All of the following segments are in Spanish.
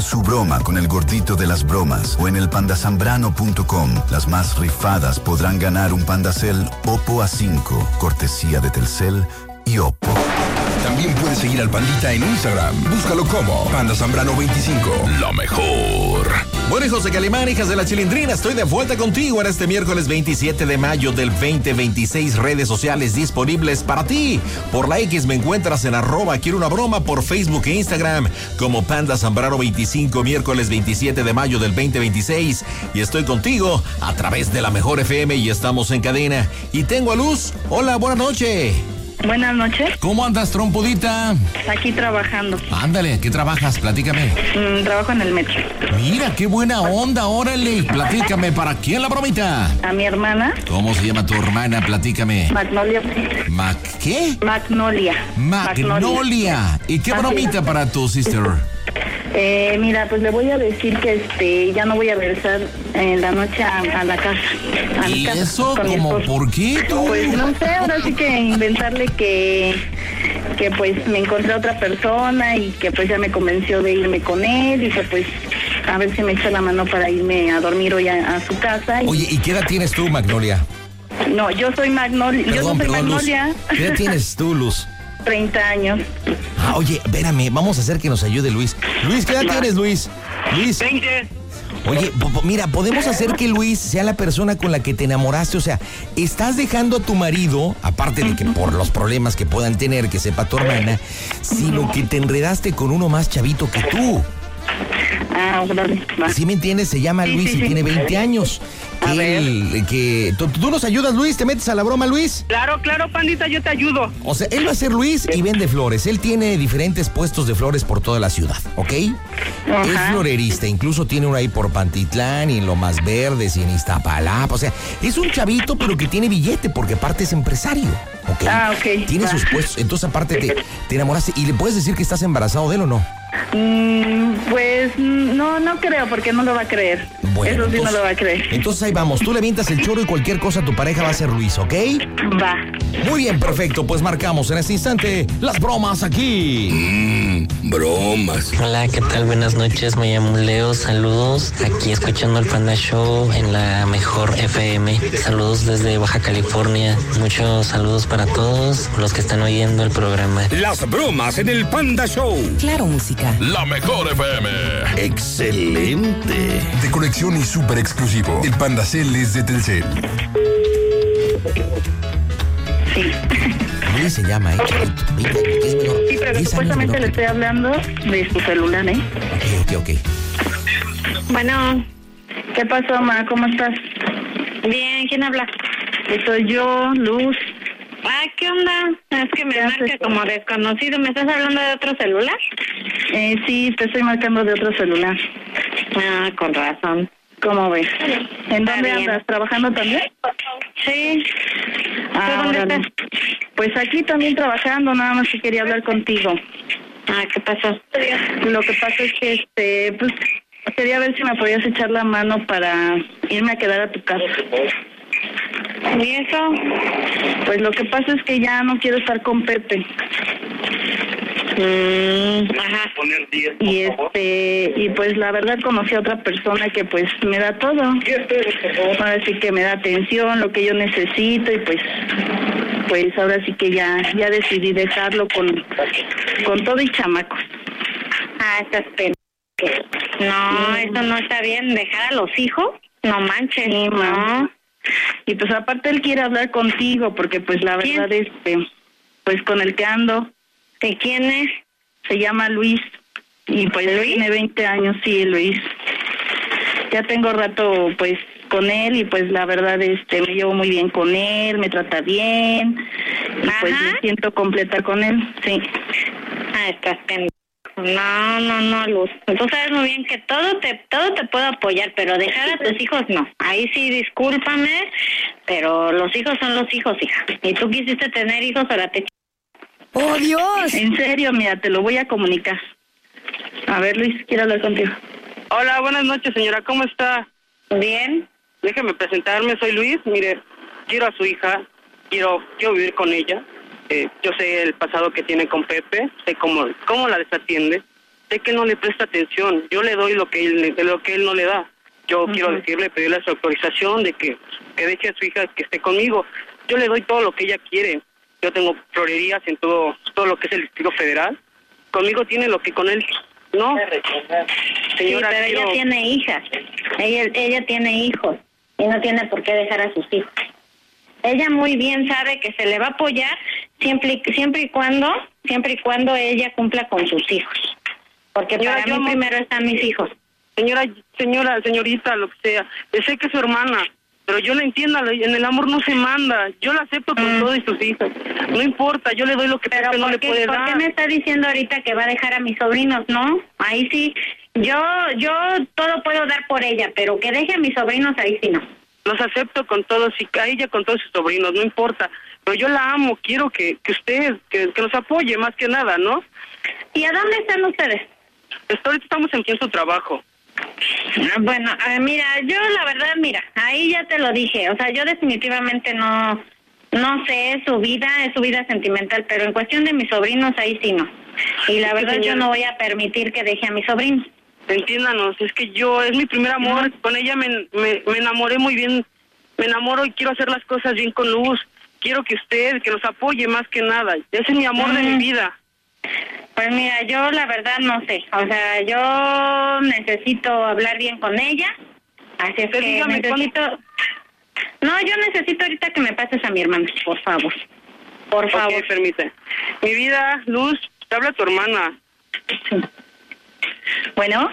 su broma con el gordito de las bromas o en el pandasambrano.com, las más rifadas podrán ganar un Pandacel Oppo A5, cortesía de Telcel y Oppo. También puedes seguir al Pandita en Instagram. Búscalo como Panda Zambrano 25. La mejor. Bueno, hijos de Calimán, hijas de la Chilindrina, estoy de vuelta contigo en este miércoles 27 de mayo del 2026. Redes sociales disponibles para ti. Por la X me encuentras en @quiero una broma, por Facebook e Instagram como Panda Zambrano 25, miércoles 27 de mayo del 2026. Y estoy contigo a través de la mejor FM y estamos en cadena. Y tengo a Luz. Hola, buenas noches. Buenas noches. ¿Cómo andas, trompudita? Aquí trabajando. Ándale, ¿qué trabajas? Platícame. Trabajo en el metro. Mira, qué buena onda, órale. Platícame, ¿para quién la bromita? A mi hermana. ¿Cómo se llama tu hermana? Platícame. Magnolia. ¿Qué? Magnolia. Magnolia. ¿Y qué bromita para tu sister? Mira, pues le voy a decir que ya no voy a regresar en la noche a la casa. ¿Y eso? ¿Cómo? ¿Por qué tú? Pues no sé, ahora sí que inventarle que pues me encontré a otra persona y que pues ya me convenció de irme con él y que pues a ver si me echa la mano para irme a dormir hoy a su casa. Oye, ¿y qué edad tienes tú, Magnolia? No, yo soy Magnolia. Perdón, Magnolia. Luz. ¿Qué edad tienes tú, Luz? 30 años. Oye, espérame, vamos a hacer que nos ayude Luis. Luis, ¿qué edad tienes, Luis? Luis. 20. Oye, mira, podemos hacer que Luis sea la persona con la que te enamoraste. O sea, estás dejando a tu marido, aparte de que por los problemas que puedan tener, que sepa tu hermana, sino que te enredaste con uno más chavito que tú. Dale, va. ¿Sí me entiendes? Se llama Luis y tiene 20 años. ¿Tú nos ayudas, Luis? ¿Te metes a la broma, Luis? Claro, Pandita, yo te ayudo. O sea, él va a ser Luis y vende flores. Él tiene diferentes puestos de flores por toda la ciudad, ¿ok? Ajá. Es florerista, incluso tiene uno ahí por Pantitlán y en Lomas Verdes y en Iztapalapa. O sea, es un chavito, pero que tiene billete porque aparte es empresario, ¿ok? Ok. Tiene sus puestos, entonces aparte te enamoraste. ¿Y le puedes decir que estás embarazado de él o no? Pues no creo, porque no lo va a creer. Bueno, eso sí entonces, no lo va a creer. Entonces ahí vamos, tú le avientas el choro y cualquier cosa tu pareja va a ser Luis, ¿ok? Va. Muy bien, perfecto, pues marcamos en este instante las bromas aquí. Bromas. Hola, ¿qué tal? Buenas noches, me llamo Leo, saludos. Aquí escuchando el Panda Show en la mejor FM. Saludos desde Baja California. Muchos saludos para todos los que están oyendo el programa. Las bromas en el Panda Show. Claro, música. La mejor FM. Excelente. De conexión y súper exclusivo. El Pandacel es de Telcel. Sí. Luis se llama, chavito. 20 años, que es menor. Sí, pero 10 años supuestamente menor le que estoy hablando de su celular, ¿eh? Ok. Bueno. ¿Qué pasó, ma? ¿Cómo estás? Bien, ¿quién habla? Soy yo, Luz. Ah, ¿qué onda? Es que me marca como desconocido. ¿Me estás hablando de otro celular? Sí, te estoy marcando de otro celular. Ah, con razón. ¿Cómo ves? ¿En Está dónde bien. andas? ¿Trabajando también? Sí. ¿Tú dónde órale. estás? Pues aquí también trabajando, nada más que quería hablar contigo. Ah, ¿qué pasó? Lo que pasa es que, pues, quería ver si me podías echar la mano para irme a quedar a tu casa. ¿Y eso? Pues lo que pasa es que ya no quiero estar con Pepe. Ajá. Y pues la verdad conocí a otra persona que pues me da todo. Ahora sí que me da atención, lo que yo necesito y pues ahora sí que ya decidí dejarlo con todo y chamacos. Ah, estás pena. No, eso no está bien. ¿Dejar a los hijos? No manches, Sí, no. Y pues aparte él quiere hablar contigo porque pues la verdad pues con el que ando. ¿De quién es? Se llama Luis y pues ¿Luis? tiene 20 años, sí, Luis. Ya tengo rato pues con él y pues la verdad me llevo muy bien con él, me trata bien y pues me siento completa con él, sí. Ah, estás pendejo. No, Luz. Tú sabes muy bien que todo te puedo apoyar, pero dejar a tus hijos no. Ahí sí, discúlpame, pero los hijos son los hijos, hija. Y tú quisiste tener hijos, ahora te... ¡Oh, Dios! En serio, mira, te lo voy a comunicar. A ver, Luis, quiero hablar contigo. Hola, buenas noches, señora. ¿Cómo está? Bien. Déjeme presentarme. Soy Luis. Mire, quiero a su hija. Quiero vivir con ella. Yo sé el pasado que tiene con Pepe. Sé cómo la desatiende. sé que él no le presta atención. Yo le doy lo que él no le da. Yo quiero decirle, pedirle su autorización de que deje a su hija que esté conmigo. Yo le doy todo lo que ella quiere. Yo tengo florerías en todo lo que es el Distrito Federal. Conmigo tiene lo que con él no. Señora, sí, pero ella tiene hijas. Ella tiene hijos y no tiene por qué dejar a sus hijos. Ella muy bien sabe que se le va a apoyar siempre y cuando ella cumpla con sus hijos. Porque para mí primero están mis hijos. Señorita, lo que sea. Yo sé que es su hermana, pero yo la entiendo, en el amor no se manda. Yo la acepto con todas sus hijas. No importa, yo le doy lo que Pepe no le puede dar. ¿Por qué me está diciendo ahorita que va a dejar a mis sobrinos? No, ahí sí. Yo todo puedo dar por ella, pero que deje a mis sobrinos ahí sí no. Los acepto con todos, y a ella con todos sus sobrinos, no importa. Pero yo la amo, quiero que usted, que nos apoye más que nada, ¿no? ¿Y a dónde están ustedes? Ahorita estamos en su trabajo. Bueno, mira, yo la verdad, ahí ya te lo dije, o sea, yo definitivamente no sé su vida, es su vida sentimental, pero en cuestión de mis sobrinos, ahí sí no. Y la verdad yo no voy a permitir que deje a mis sobrinos. Entiéndanos, es que es mi primer amor, con ella me enamoré muy bien, me enamoro y quiero hacer las cosas bien con Luz, quiero que nos apoye más que nada, ese es mi amor de mi vida. Pues mira, yo la verdad no sé, o sea, yo necesito hablar bien con ella, así es que necesito... No, yo necesito ahorita que me pases a mi hermana, por favor. Por favor. Ok, permite. Mi vida, Luz, te habla tu hermana. Sí. Bueno.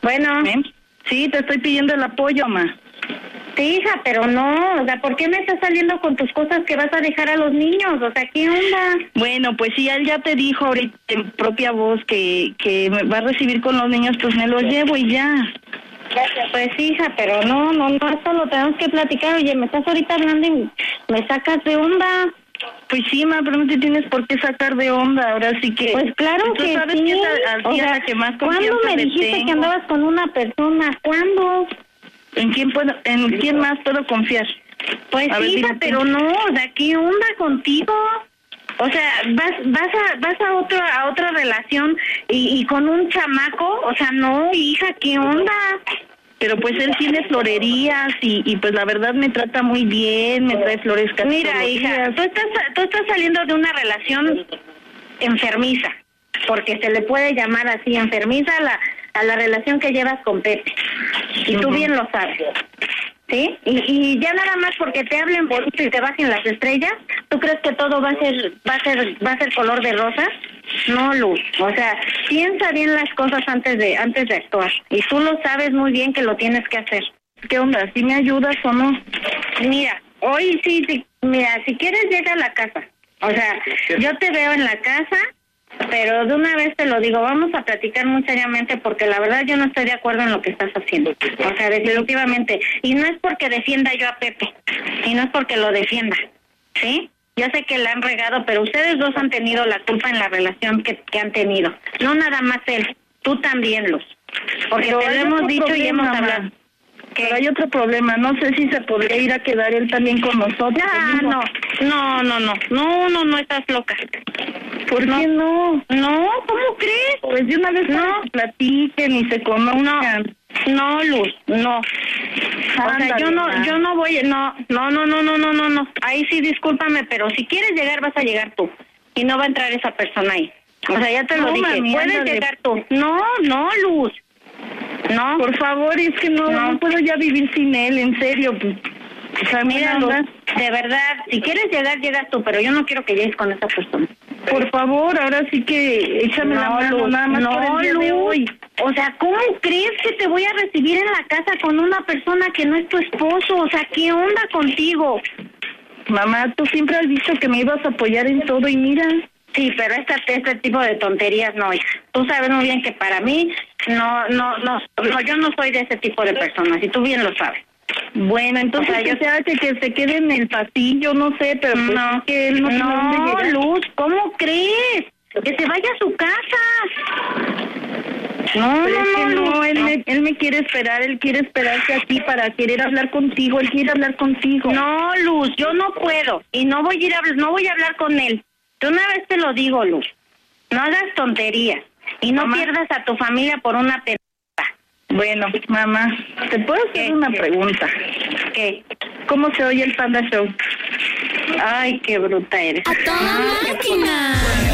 Sí, te estoy pidiendo el apoyo, ma. Sí, hija, pero no, o sea, ¿por qué me estás saliendo con tus cosas que vas a dejar a los niños? O sea, ¿qué onda? Bueno, pues si él ya te dijo ahorita en propia voz que me va a recibir con los niños, pues me los llevo y ya. Pues hija, pero no, esto lo tenemos que platicar. Oye, me estás ahorita hablando y me sacas de onda. Pues sí, ma, pero no te tienes por qué sacar de onda, ahora sí que... Pues claro que sabes sí. Que es la que más confianza ¿Cuándo me dijiste tengo? que andabas con una persona? ¿Cuándo? ¿En quién más puedo confiar? Pues sí, hija, pero no, o sea, ¿qué onda contigo? O sea, vas a otra relación y con un chamaco, o sea, no, hija, ¿qué onda? Pero pues él tiene florerías y pues la verdad me trata muy bien, me trae flores casi Mira, todos los hija, días. tú estás saliendo de una relación enfermiza, porque se le puede llamar así, enfermiza a la relación que llevas con Pepe. Y tú bien lo sabes. ¿Sí? Y ya nada más porque te hablen bonito y te bajen las estrellas, ¿tú crees que todo va a ser color de rosas? No, Luz. O sea, piensa bien las cosas antes de actuar. Y tú lo sabes muy bien que lo tienes que hacer. ¿Qué onda? ¿Sí me ayudas o no? Mira, hoy sí, mira, si quieres llega a la casa. O sea, yo te veo en la casa, pero de una vez te lo digo, vamos a platicar muy seriamente porque la verdad yo no estoy de acuerdo en lo que estás haciendo. O sea, definitivamente. Y no es porque defienda yo a Pepe, y no es porque lo defienda, ¿sí? Yo sé que la han regado, pero ustedes dos han tenido la culpa en la relación que han tenido. No nada más él, tú también, Luz. Porque pero te lo hemos dicho y hemos hablado. Pero hay otro problema, no sé si se podría ir a quedar él también con nosotros. No, estás loca. ¿Por qué no? No, ¿cómo crees? Pues de una vez no platiquen y se conozcan. No, Luz, no. O sea, yo no voy, no. Ahí sí, discúlpame, pero si quieres llegar, vas a llegar tú. Y no va a entrar esa persona ahí. O sea, ya te lo dije, mami, puedes llegar tú. No, Luz. No. Por favor, es que no puedo ya vivir sin él, en serio. Pues, o sea, mira, Luz, de verdad, si quieres llegar, llegas tú, pero yo no quiero que llegues con esa persona. Por favor, ahora sí que échame la mano, Luz, nada más por el día de hoy. O sea, ¿cómo crees que te voy a recibir en la casa con una persona que no es tu esposo? O sea, ¿qué onda contigo? Mamá, tú siempre has dicho que me ibas a apoyar en todo y mira... Sí, pero este tipo de tonterías no, hija. Tú sabes muy bien que para mí no, yo no soy de ese tipo de personas y tú bien lo sabes. Bueno, entonces o sea, que se quede en el pasillo, no sé, pero pues no, que él no Luz, ¿cómo crees? Que se vaya a su casa. No, él me quiere esperar, él quiere esperarse aquí para querer hablar contigo, él quiere hablar contigo. No, Luz, yo no puedo y no voy a hablar con él. De una vez te lo digo, Luz, no hagas tonterías. Y no pierdas a tu familia por una pendeja. Bueno, mamá, ¿te puedo hacer una pregunta? ¿Qué? ¿Cómo se oye el Panda Show? Ay, qué bruta eres. ¡A toda máquina!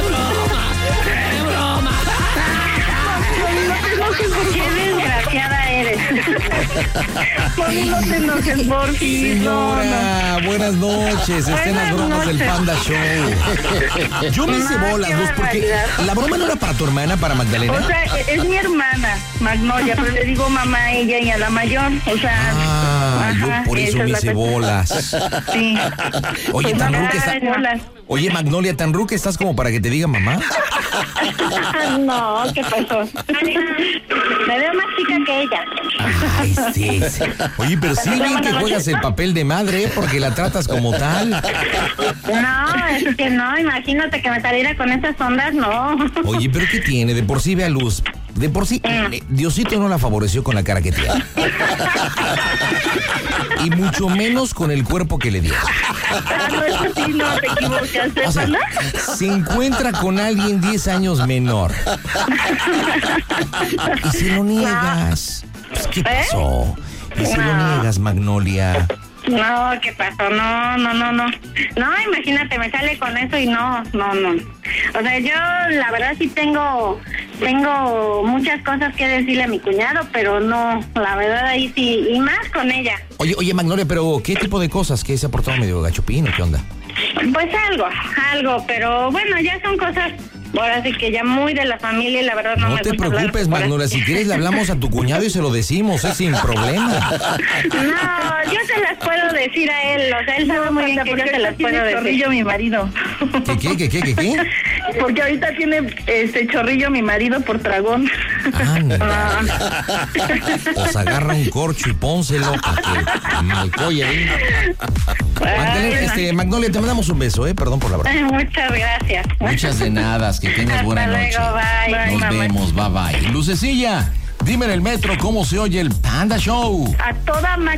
¡Qué desgraciada eres! No te enojes, porfi. Señora, buenas noches. Estén las bromas del Panda Show. Yo me hice bolas, Luz, porque la broma no era para tu hermana, para Magdalena. O sea, es mi hermana, Magnolia, pero le digo mamá a ella y a la mayor. O sea, yo por eso me hice bolas. Sí. Oye, Pues tan mamá, ruca está. bolas. Oye, Magnolia, tan ruca estás como para que te diga mamá. No, ¿qué pasó? Me veo más chica que ella. Ay, sí. Oye, pero sí bien que juegas el papel de madre, porque la tratas como tal. No, es que no, imagínate que me saliera con esas ondas, no. Oye, pero ¿qué tiene? De por sí ve a Luz. De por sí, Diosito no la favoreció con la cara que tiene. Y mucho menos con el cuerpo que le dio. No es así, no te equivocaste, O sea, ¿no? se encuentra con alguien 10 años menor. Y si lo niegas, pues, ¿qué pasó? Y si lo niegas, Magnolia. No, ¿qué pasó? No. No, imagínate, me sale con eso y no. O sea, yo la verdad sí tengo muchas cosas que decirle a mi cuñado, pero no, la verdad ahí sí, y más con ella. Oye, Magnolia, pero ¿qué tipo de cosas? ¿Qué se ha portado medio gachupín o qué onda? Pues algo, pero bueno, ya son cosas, ahora sí que ya muy de la familia y la verdad no me gusta. No te preocupes, Magnolia, si quieres le hablamos a tu cuñado y se lo decimos, sin problema. No, yo se las puedo decir a él, o sea, él sabe muy bien que yo se las puedo decir. Chorrillo mi marido. ¿Qué? Porque ahorita tiene chorrillo mi marido por tragón. Pues agarra un corcho y pónselo para que malcoye ahí. Magnolia, te mandamos un beso, perdón por la broma. Muchas gracias. Muchas de nada, que tengas buena noche. Bye. Nos vemos, bye. Lucecilla, dime en el metro cómo se oye el Panda Show. A toda máquina.